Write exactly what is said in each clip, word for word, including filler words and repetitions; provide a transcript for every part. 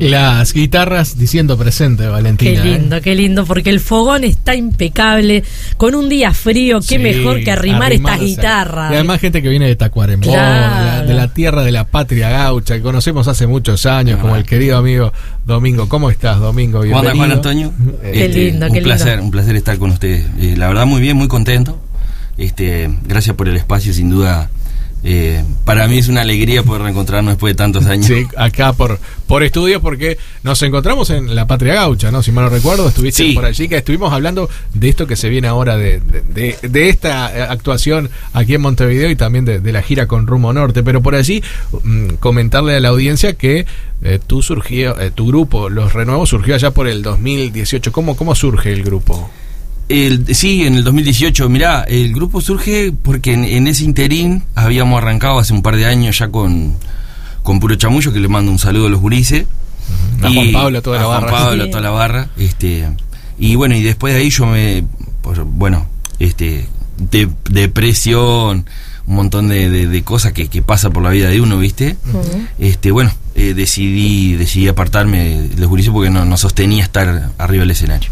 Las guitarras diciendo presente, Valentina. Qué lindo, eh. qué lindo, porque el fogón está impecable. Con un día frío, qué sí, mejor que arrimar estas guitarras. Y además gente que viene de Tacuarembó, claro. de, la, de la tierra de la patria gaucha, que conocemos hace muchos años, claro. como el querido amigo Domingo. ¿Cómo estás, Domingo? Bienvenido. ¿Cómo andas, Juan Antonio? Qué este, lindo, un qué placer, lindo. Un placer estar con ustedes. Eh, la verdad, muy bien, muy contento. Este, gracias por el espacio, sin duda. Eh, para mí es una alegría poder reencontrarnos después de tantos años. Sí, acá por por estudios, porque nos encontramos en la Patria Gaucha, ¿no? Si mal no recuerdo, estuviste sí. por allí, que estuvimos hablando de esto que se viene ahora, de, de, de, de esta actuación aquí en Montevideo y también de, de la gira con Rumbo Norte. Pero por allí, mmm, comentarle a la audiencia que eh, tú surgió, eh, tu grupo, Los Renuevos, surgió allá por el dos mil dieciocho. ¿Cómo, cómo surge el grupo? El, sí, en el dos mil dieciocho, mirá, el grupo surge porque en, en ese interín habíamos arrancado hace un par de años ya con, con Puro Chamullo, que le mando un saludo a los gurises. A y Juan Pablo, a toda la barra. Juan Pablo, a toda la barra. Este, y bueno, y después de ahí yo me, pues, bueno, este, de, depresión, un montón de, de, de cosas que, que pasa por la vida de uno, ¿viste? Uh-huh. Este, bueno, eh, decidí, decidí apartarme de los gurises porque no, no sostenía estar arriba del escenario.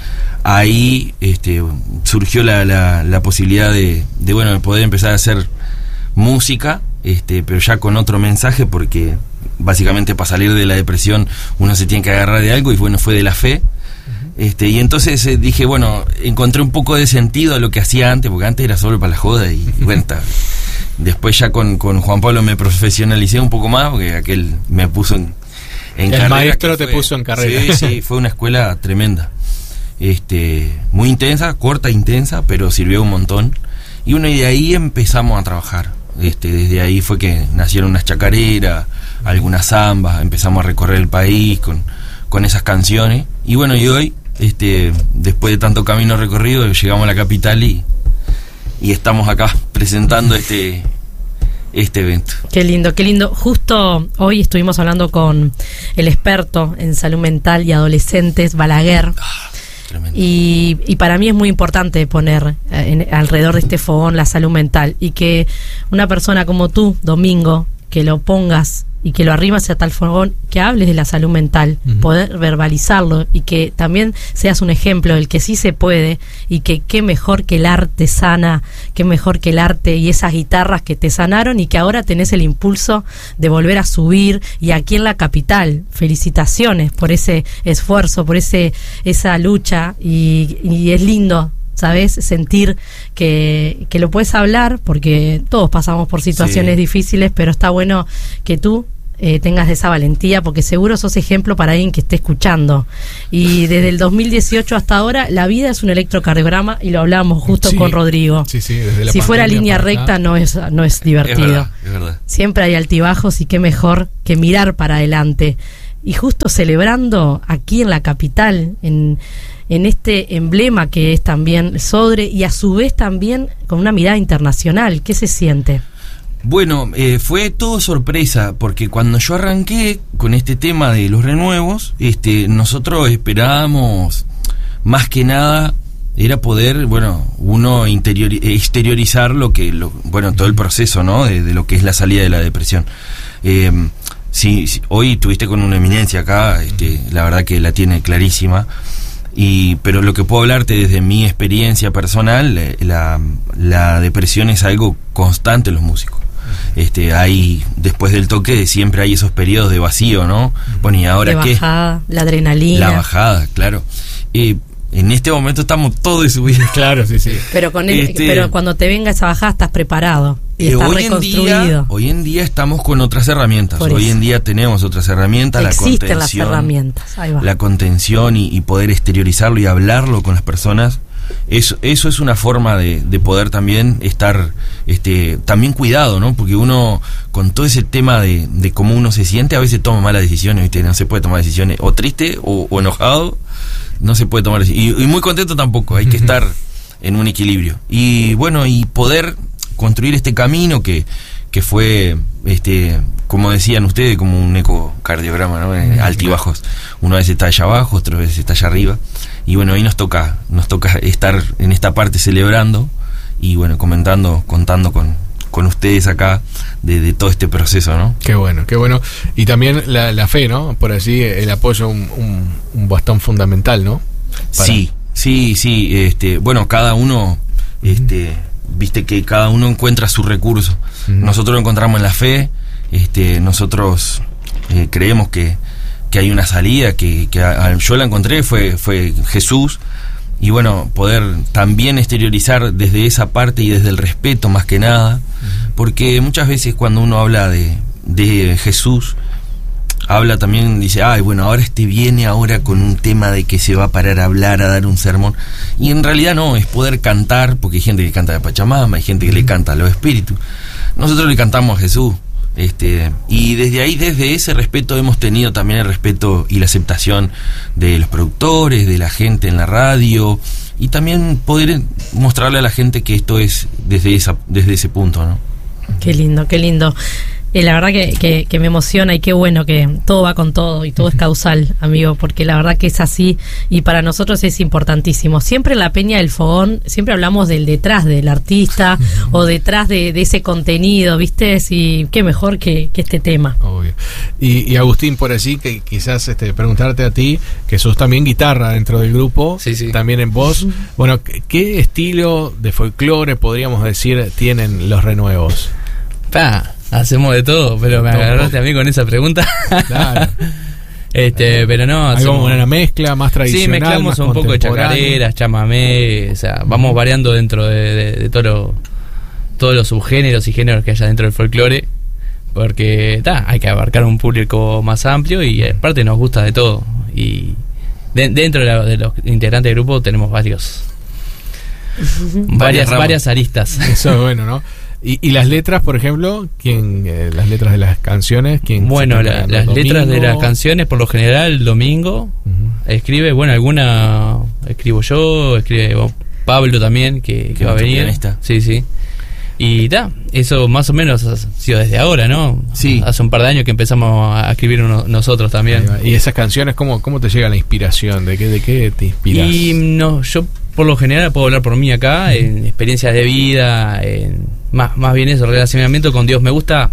Ahí este, surgió la, la, la posibilidad de, de bueno de poder empezar a hacer música, este, pero ya con otro mensaje, porque básicamente para salir de la depresión uno se tiene que agarrar de algo, y bueno, fue de la fe. Uh-huh. Este, y entonces eh, dije, bueno, encontré un poco de sentido a lo que hacía antes, porque antes era solo para la joda, y, y bueno, está. Después ya con, con Juan Pablo me profesionalicé un poco más, porque aquel me puso en, en el carrera. El maestro te fue, puso en carrera. Sí, sí, fue una escuela tremenda. Este, muy intensa, corta, intensa, pero sirvió un montón. Y bueno, y de ahí empezamos a trabajar. Este, desde ahí fue que nacieron unas chacareras, algunas zambas, empezamos a recorrer el país con, con esas canciones. Y bueno, y hoy, este, después de tanto camino recorrido, llegamos a la capital y, y estamos acá presentando este, este evento. Qué lindo, qué lindo. Justo hoy estuvimos hablando con el experto en salud mental y adolescentes, Balaguer. Y, y para mí es muy importante poner en, alrededor de este fogón la salud mental, y que una persona como tú, Domingo, que lo pongas y que lo arrimas a tal fogón, que hables de la salud mental, uh-huh. poder verbalizarlo, y que también seas un ejemplo del que sí se puede, y que qué mejor que el arte sana, qué mejor que el arte y esas guitarras que te sanaron, y que ahora tenés el impulso de volver a subir, y aquí en la capital. Felicitaciones por ese esfuerzo, por ese esa lucha, y, y es lindo, ¿sabes? Sentir que, que lo puedes hablar, porque todos pasamos por situaciones sí. difíciles, pero está bueno que tú eh, tengas esa valentía, porque seguro sos ejemplo para alguien que esté escuchando. Y desde el dos mil dieciocho hasta ahora, la vida es un electrocardiograma, y lo hablábamos justo sí. con Rodrigo. Sí, sí, desde la si fuera línea recta no es, no es divertido. Es verdad, es verdad. Siempre hay altibajos, y qué mejor que mirar para adelante. Y justo celebrando aquí en la capital, en en este emblema que es también Sodre, y a su vez también con una mirada internacional. ¿Qué se siente? Bueno, eh, fue todo sorpresa, porque cuando yo arranqué con este tema de Los Renuevos, este, nosotros esperábamos más que nada era poder, bueno, uno interior, exteriorizar lo que, lo, bueno, todo el proceso, ¿no? De, de lo que es la salida de la depresión. Eh, sí, sí, hoy estuviste con una eminencia acá, este, la verdad que la tiene clarísima. Y, pero lo que puedo hablarte desde mi experiencia personal, la, la depresión es algo constante en los músicos. Este, hay, después del toque siempre hay esos periodos de vacío, ¿no? Bueno, ¿y ahora qué? La bajada, la adrenalina. La bajada, claro. Eh, en este momento estamos todos de subida. Claro, sí, sí. Pero, con el, este, pero cuando te venga esa bajada estás preparado. Y está hoy reconstruido. En día, hoy en día estamos con otras herramientas. Por hoy eso. en día tenemos otras herramientas. Existen la contención, las herramientas. Ahí va. La contención y, y poder exteriorizarlo y hablarlo con las personas. Eso, eso es una forma de, de poder también estar este, también cuidado, ¿no? Porque uno, con todo ese tema de, de cómo uno se siente, a veces toma malas decisiones, ¿viste? No se puede tomar decisiones o triste o, o enojado, no se puede tomar decisiones. Y, y muy contento tampoco, hay que estar en un equilibrio. Y bueno, y poder construir este camino que, que fue, este, como decían ustedes, como un ecocardiograma, ¿no? Eh, altibajos. Una vez está allá abajo, otra vez está allá arriba. Y bueno, ahí nos toca, nos toca estar en esta parte celebrando y bueno, comentando, contando con, con ustedes acá de, de todo este proceso, ¿no? Qué bueno, qué bueno. Y también la, la fe, ¿no? Por allí el apoyo, un, un, un bastón fundamental, ¿no? Para... Sí, sí, sí. Este, bueno, cada uno, uh-huh. este, viste que cada uno encuentra su recurso. Uh-huh. Nosotros lo encontramos en la fe. Este, nosotros eh, creemos que, que hay una salida, que, que a, a, yo la encontré, fue, fue Jesús. Y bueno, poder también exteriorizar desde esa parte y desde el respeto más que nada, porque muchas veces cuando uno habla de, de Jesús, habla también, dice, ay, bueno, ahora este viene ahora con un tema de que se va a parar a hablar, a dar un sermón, y en realidad no, es poder cantar, porque hay gente que canta de Pachamama, hay gente que le canta a los espíritus, nosotros le cantamos a Jesús. Este, y desde ahí, desde ese respeto hemos tenido también el respeto y la aceptación de los productores, de la gente en la radio, y también poder mostrarle a la gente que esto es desde esa, desde ese punto, ¿no? Qué lindo, qué lindo. Eh, la verdad que, que, que me emociona y qué bueno que todo va con todo y todo es causal, amigo, porque la verdad que es así y para nosotros es importantísimo. Siempre en la Peña del Fogón, siempre hablamos del detrás del artista o detrás de, de ese contenido, ¿viste? Y qué mejor que, que este tema. Obvio. Y, y Agustín, por allí, que quizás este, preguntarte a ti, que sos también guitarra dentro del grupo, sí, sí. también en voz. Bueno, ¿qué estilo de folclore, podríamos decir, tienen los Renuevos? Pa. Hacemos de todo, pero me agarraste a mí con esa pregunta. Claro. este, pero no, hay hacemos como una mezcla más tradicional. Sí, mezclamos un poco de chacareras, chamamé, o sea, vamos variando dentro de, de, de todo lo, todos los subgéneros y géneros que haya dentro del folclore, porque ta, hay que abarcar un público más amplio y aparte nos gusta de todo. Y de, dentro de, la, de los integrantes del grupo tenemos varios, varias, varias aristas. Eso es bueno, ¿no? Y, y las letras, por ejemplo, ¿quién eh, las letras de las canciones? ¿Quién bueno, la, las domingo? letras de las canciones, por lo general, el domingo uh-huh. escribe, bueno, alguna escribo yo, escribe bueno, Pablo también, que, que va a venir. Pianista. Sí, sí. Y ta, eso más o menos ha sido desde ahora, ¿no? Sí. Hace un par de años que empezamos a escribir uno, nosotros también. Y esas canciones, ¿cómo, cómo te llega la inspiración? ¿De qué, de qué te inspiras? Y no, yo por lo general puedo hablar por mí acá, uh-huh. en experiencias de vida, en más, más bien eso, relacionamiento con Dios. Me gusta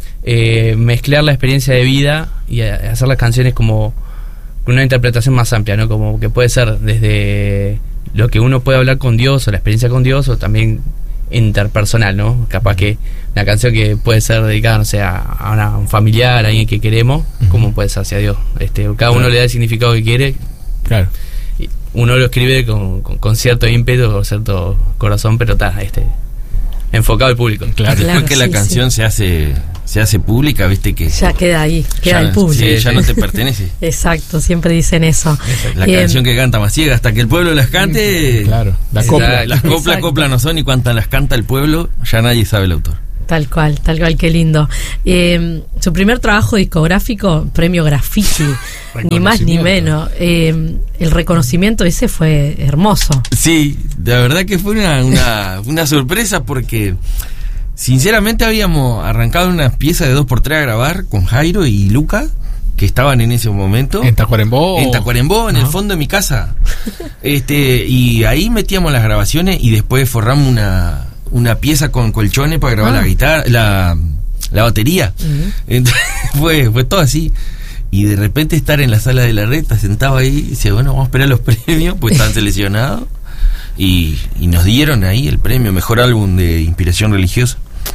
eh, mezclar la experiencia de vida y a, hacer las canciones como con una interpretación más amplia, ¿no? Como que puede ser desde lo que uno puede hablar con Dios o la experiencia con Dios o también interpersonal, ¿no? Capaz que una canción que puede ser dedicada, no sé, a, a una, un familiar, a alguien que queremos, uh-huh. como puede ser hacia Dios. Este, cada uno claro. le da el significado que quiere. Claro. Y uno lo escribe con, con, con cierto ímpetu, con cierto corazón, pero está, este, enfocado al público. Claro. Claro, Después que sí, la canción sí. se hace se hace pública, viste que ya queda ahí, queda ya, el público. Sí, ya no te pertenece. Exacto, siempre dicen eso. La eh, canción que canta más ciega, hasta que el pueblo las cante. Claro, la copla. Las coplas, copla no son, y cuantas las canta el pueblo, ya nadie sabe el autor. Tal cual, tal cual, qué lindo. Eh, su primer trabajo discográfico, Premio Graffiti, ni más ni menos. Eh, el reconocimiento ese fue hermoso. Sí, de verdad que fue una, una, una sorpresa porque sinceramente habíamos arrancado unas piezas de dos por tres a grabar con Jairo y Luca, que estaban en ese momento. ¿En Tacuarembó? En Tacuarembó, en uh-huh. el fondo de mi casa. este Y ahí metíamos las grabaciones y después forramos una... una pieza con colchones para grabar ah. la guitarra, la, la batería. Uh-huh. Entonces, fue, fue todo así. Y de repente estar en la sala de la red, sentado ahí, y dice, bueno, vamos a esperar los premios, pues están seleccionados. Y, y nos dieron ahí el premio, mejor álbum de inspiración religiosa.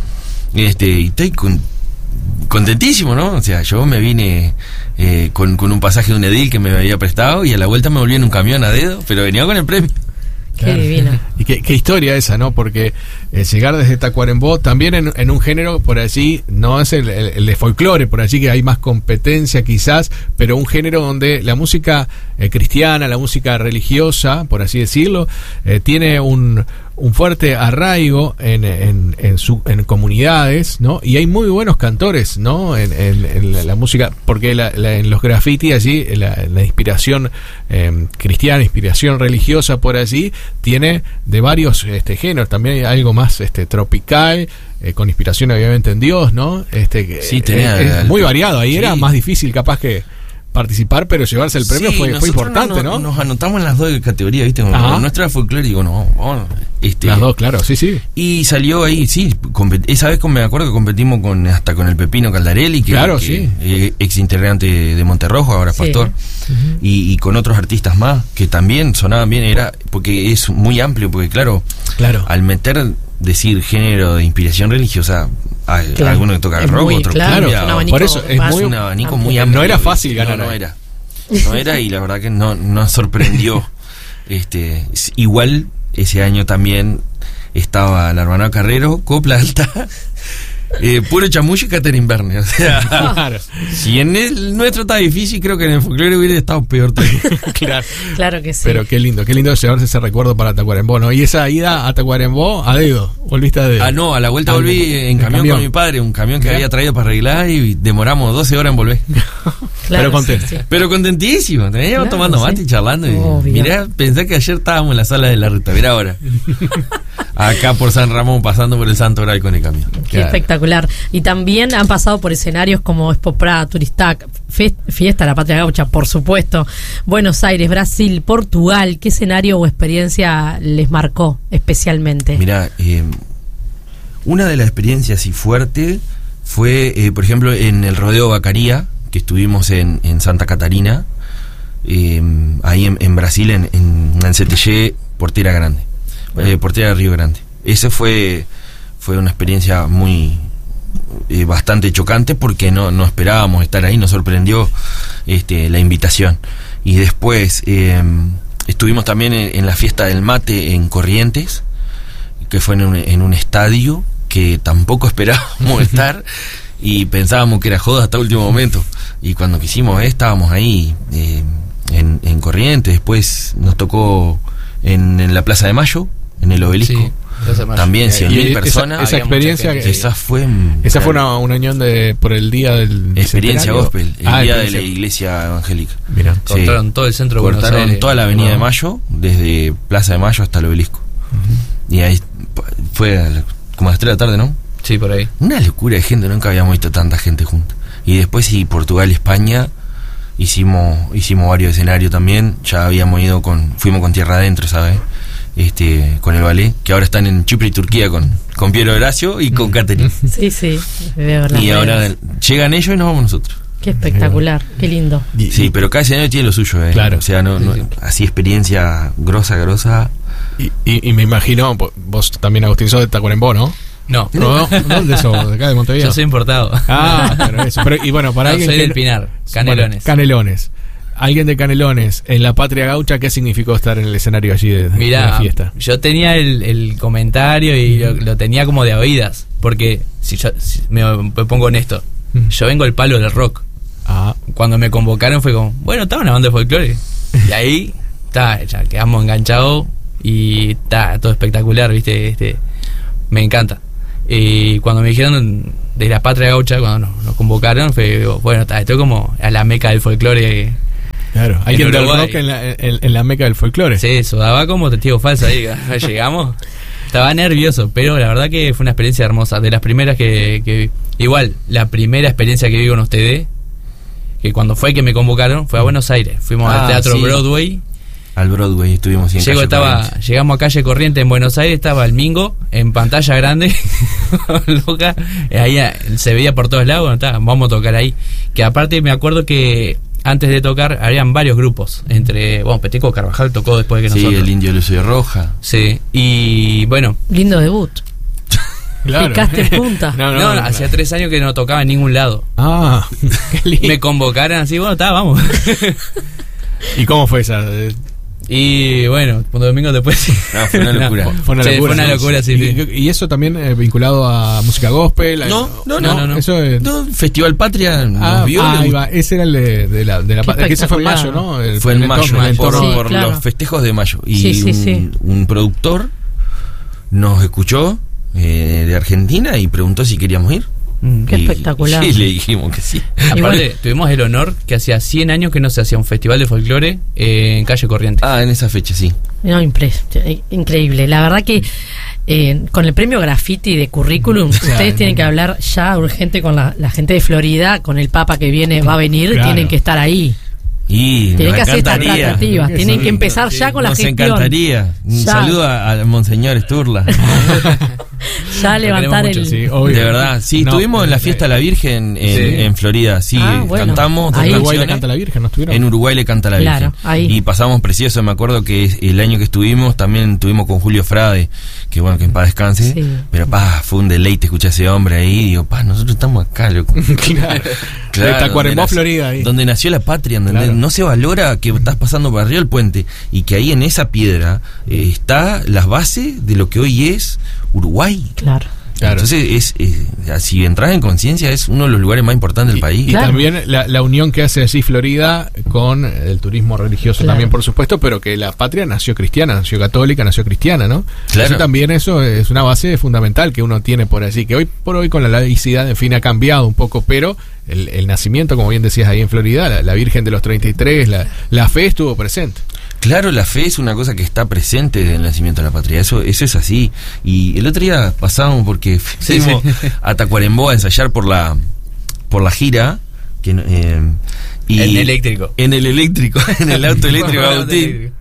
Este, y estoy con, contentísimo, ¿no? O sea, yo me vine eh, con, con un pasaje de un edil que me había prestado y a la vuelta me volví en un camión a dedo, pero venía con el premio. Qué claro. divino. Y qué, qué historia esa, ¿no? Porque eh, llegar desde Tacuarembó también en, en un género por allí, no es el, el, el de folclore, por allí que hay más competencia quizás, pero un género donde la música eh, cristiana, la música religiosa, por así decirlo, eh, tiene un, un fuerte arraigo en, en, en, su, en comunidades, ¿no? Y hay muy buenos cantores, ¿no? En, en, en la, la música, porque la, la, en los graffiti allí, la, la inspiración eh, cristiana, inspiración religiosa por allí, tiene de varios este, géneros. También hay algo más este, tropical, eh, con inspiración obviamente en Dios, ¿no? Este, sí, tenía es, es muy variado. Ahí sí. era más difícil capaz que participar, pero llevarse el premio Sí, fue, fue nosotros importante, no, ¿no? Nos anotamos en las dos categorías, ¿viste? Como Ajá. nuestra folclore, digo, no, vamos, este, Las dos, claro, sí, sí. y salió ahí, sí, compet- esa vez con, me acuerdo que competimos con hasta con el Pepino Caldarelli, que, Claro, que, sí. eh, ex integrante de Monterrojo, ahora Sí. pastor, y, y con otros artistas más, que también sonaban bien, era porque es muy amplio, porque claro, Claro. al meter, decir género de inspiración religiosa, hay Claro. alguno que toca Es rock, muy, otro claro, cumbia, un o- abanico por eso es más muy- un abanico amplio. muy No amplio. era fácil ganar No, no ahí. era. No era, y la verdad que no nos sorprendió. Este, s- igual ese año también estaba la hermana Carrero, Copla Alta, eh, puro chamullo y Catherine Verne. O sea, Claro. si en el nuestro está difícil, creo que en el folclore hubiera estado peor todavía. Claro. Claro que sí. Pero qué lindo, qué lindo llevarse ese recuerdo para Tacuarembó, ¿no? Y esa ida a Tacuarembó a dedo, volviste a dedo. Ah, no, a la vuelta Ah, volví en en camión, camión. con mi padre, un camión que Mirá. había traído para arreglar y demoramos doce horas en volver. Claro, pero contento. sí, sí. Pero contentísimo, teníamos Claro, tomando sí. mate y charlando. Y Obvio. mirá, pensé que ayer estábamos en la sala de la ruta, mirá ahora. Acá por San Ramón, pasando por el Santo Oral con el camión. Qué Claro. espectacular. Y también han pasado por escenarios como Expo Prada, Turistac, Fe- Fiesta La Patria Gaucha, por supuesto, Buenos Aires, Brasil, Portugal. ¿Qué escenario o experiencia les marcó especialmente? Mirá, eh, una de las experiencias así fuerte fue, eh, por ejemplo, en el Rodeo Vacaría, que estuvimos en, en Santa Catarina, eh, ahí en, en Brasil, en, en, en C T G, Portera Grande, eh, Portera de Río Grande. Ese fue, fue una experiencia muy... Eh, bastante chocante porque no, no esperábamos estar ahí, nos sorprendió este, la invitación. Y después eh, estuvimos también en, en la fiesta del mate en Corrientes, que fue en un, en un estadio que tampoco esperábamos estar y pensábamos que era joda hasta el último momento. Y cuando quisimos, eh, estábamos ahí eh, en, en Corrientes. Después nos tocó en, en la Plaza de Mayo, en el Obelisco. Sí, Plaza de Mayo. También Y cien mil esa- personas. Esa, Había experiencia, mucha gente. que- Esa fue esa fue una, una unión de por el día del experiencia bicentenario. gospel, el Ah, día de la experiencia. iglesia evangélica. Mira. Sí. Cortaron todo el centro de Buenos Cortaron Aires. toda la avenida de No. Mayo, desde Plaza de Mayo hasta el Obelisco. Y ahí p- fue a la- como a las tres de la tarde, ¿no? Sí, por ahí. Una locura de gente, nunca habíamos visto tanta gente junta. Y después sí, Portugal, España, hicimos hicimos varios escenarios también. Ya habíamos ido con, fuimos con Tierra Adentro, ¿sabes? Este, con el ballet, que ahora están en Chipre y Turquía con, con Piero Horacio y con Catherine. Sí, sí. Veo las Y redes. ahora llegan ellos y nos vamos nosotros. Qué espectacular, qué lindo. Y- Sí, pero cada escenario tiene lo suyo, ¿eh? Claro. O sea, no, no- así experiencia grosa, grosa. Y, y- y me imagino, po- vos también, Agustín, sos de Tacuarembó, ¿no? No, ¿No? ¿Dónde sos? ¿De acá de Montevideo? yo soy importado. Ah, pero eso. Pero, y bueno, para No, alguien soy que del no- Pinar, Canelones. Bueno, Canelones. Alguien de Canelones, en la Patria Gaucha, ¿qué significó estar en el escenario allí de, de Mirá, la fiesta? yo tenía el, el comentario y lo, lo tenía como de oídas. Porque si yo si me, me pongo honesto, Mm. yo vengo del palo del rock. Ah, Cuando me convocaron fue como, bueno, estaba una banda de folclore. Y ahí, está, ya quedamos enganchados y está todo espectacular, ¿viste? Este, me encanta. Y cuando me dijeron de la Patria Gaucha, cuando nos, nos convocaron, fue, digo, bueno, está, estoy como a la meca del folclore. claro. Alguien del Uruguay. rock en la, en, en la meca del folclore. Sí, eso daba como testigo falso ahí. Llegamos. Estaba nervioso, pero la verdad que fue una experiencia hermosa. De las primeras que, que igual, la primera experiencia que vi con ustedes, que cuando fue que me convocaron, fue a Buenos Aires. Fuimos Ah, al Teatro sí. Broadway. Al Broadway estuvimos en Llego, Calle estaba, Corrientes. llegamos a Calle Corriente en Buenos Aires, estaba el Mingo en pantalla grande, loca, ahí eh, se veía por todos lados, bueno, está, vamos a tocar ahí. Que aparte me acuerdo que antes de tocar habían varios grupos, entre, bueno, Peteco Carvajal tocó después de que Sí, nosotros. el Indio Lucio Roja. Sí, y bueno, Lindo debut. Claro. Picaste punta. No, no, no, no, hacía tres años que no tocaba en ningún lado. Ah, qué lindo. Me convocaron así, bueno, está, vamos. ¿Y cómo fue esa? Eh, Y bueno, un domingo después sí. No, fue una locura. Fue una Sí, locura. fue una ¿no? locura, sí, y, sí. y eso también eh, vinculado a música gospel. No, a- no, no, no, no. Eso es. No, Festival Patria nos Ah, vio. ah, le ahí va. Ese era el de, de la, de la Qué pa- que ese fue en mayo, espectacular. ¿no? El- Fue en el mayo, entorno- el por, entorno- Sí, por claro. los festejos de mayo. Y Sí, sí, un, sí. un productor nos escuchó eh, de Argentina y preguntó si queríamos ir. Mm. Qué Y- espectacular. Y le dijimos que sí. Aparte, tuvimos el honor que hacía cien años que no se hacía un festival de folclore eh, en Calle Corrientes. Ah, en esa fecha, sí. No, impre- increíble. La verdad que eh, con el premio Graffiti de currículum, ustedes tienen que hablar ya urgente con la, la gente de Florida, con el Papa que viene, va a venir, Claro. tienen que estar ahí. Y tienen nos que hacer estas encantaría. tratativas, Sí, tienen sí, que empezar sí, ya con la Nos gestión. encantaría. Un Ya. saludo a- al Monseñor Sturla. Ya levantar Mucho, el... sí, obvio. De verdad, sí, No, estuvimos en la eh, fiesta de la Virgen en, Sí. en Florida, sí, Ah, bueno. cantamos dos Ahí. En Uruguay le canciones. canta la Virgen, ¿no estuvieron? En Uruguay le canta la Virgen. Claro, ahí. Y pasamos precioso, me acuerdo que el año que estuvimos también estuvimos con Julio Frade, que bueno, que en paz descanse, Sí. pero pa, fue un deleite escuchar a ese hombre ahí, y digo, pa, nosotros estamos acá, loco. Claro. Claro, De Tacuarembó, donde nac- Florida. Ahí. Donde nació la patria, donde Claro. no se valora que estás pasando por arriba del puente y que ahí en esa piedra eh, está las bases de lo que hoy es Uruguay. Claro. Claro. Entonces, es, es- si entras en conciencia, es uno de los lugares más importantes del Y, país. y Claro. también la, la unión que hace allí Florida con el turismo religioso Claro. también, por supuesto, pero que la patria nació cristiana, nació católica, nació cristiana, ¿no? Claro. Eso también eso es una base fundamental que uno tiene por allí, que hoy por hoy con la laicidad, en fin, ha cambiado un poco, pero el, el nacimiento, como bien decías ahí en Florida, la, la Virgen de los treinta y tres, la, la fe estuvo presente. Claro, la fe es una cosa que está presente desde el nacimiento de la patria, eso eso es así. Y el otro día pasábamos porque Sí, fuimos sí. a Tacuarembó a ensayar por la por la gira que no- eh, y En eléctrico. en el eléctrico, en el auto eléctrico de Bueno, Agustín. eléctrico.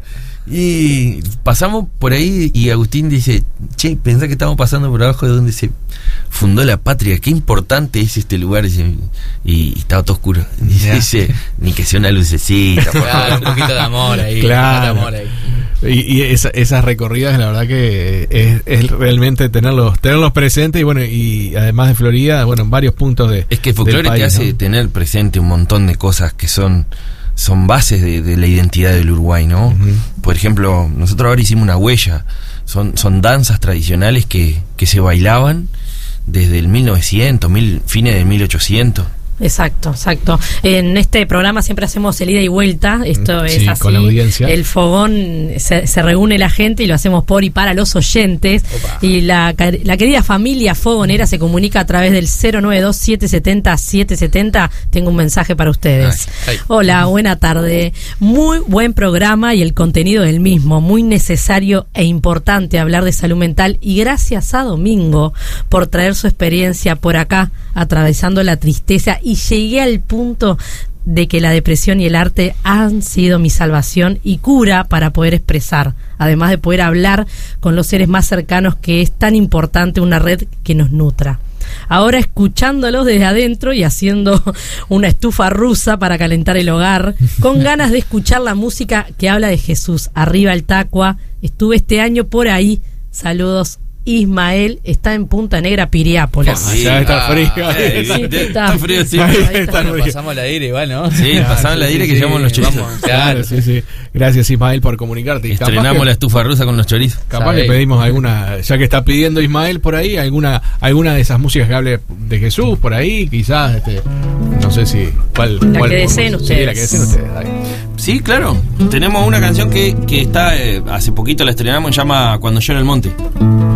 Y pasamos por ahí y Agustín dice, che, pensá que estamos pasando por abajo de donde se fundó la patria, qué importante es este lugar. Dice, y, y estaba todo oscuro. Dice, Ya. dice, ni que sea una lucecita. por Claro, favor". un poquito de amor ahí. Claro. un poquito de amor ahí. Y, y esa- esas recorridas, la verdad que es, es realmente tenerlos tenerlos presentes y bueno, y además de Florida, bueno, en varios puntos de Es que el del folclore país, te hace ¿no? tener presente un montón de cosas que son son bases de, de la identidad del Uruguay, ¿no? Ujú. Por ejemplo, nosotros ahora hicimos una huella, son son danzas tradicionales que, que se bailaban desde el mil novecientos, mil, fines del mil ochocientos. Exacto, exacto. En este programa siempre hacemos el ida y vuelta. Esto Sí, es así. con la audiencia. El fogón se, se reúne la gente y lo hacemos por y para los oyentes. Opa. Y la, ca- la querida familia fogonera se comunica a través del cero nueve dos, siete siete cero, siete siete cero. Tengo un mensaje para ustedes. Ay, ay. Hola, buena tarde. Muy buen programa y el contenido del mismo. Muy necesario e importante hablar de salud mental. Y gracias a Domingo por traer su experiencia por acá, atravesando la tristeza. Y llegué al punto de que la depresión y el arte han sido mi salvación y cura para poder expresar, además de poder hablar con los seres más cercanos, que es tan importante una red que nos nutra. Ahora escuchándolos desde adentro y haciendo una estufa rusa para calentar el hogar, con ganas de escuchar la música que habla de Jesús. Arriba el Tacua, estuve este año por ahí. Saludos. Ismael está en Punta Negra, Piriápolis. Ah, ya está frío. eh, Sí, está, está. frío, sí. Ahí Ahí está Bueno, frío. pasamos la aire igual, ¿no? Sí, pasaban la dire que llevamos los chorizos. Vamos, Claro, sí, sí. Gracias, Ismael, por comunicarte. Y capaz Estrenamos que- la estufa rusa con los chorizos. Capaz Sabe. que pedimos alguna, ya que está pidiendo Ismael por ahí, alguna alguna de esas músicas que hable de Jesús por ahí, quizás, este, no sé si cuál. La cuál que deseen podemos- ustedes. Sí, la que deseen ustedes. dale. Sí, claro. Tenemos una canción que, que está, eh, hace poquito la estrenamos, se llama Cuando llora el monte.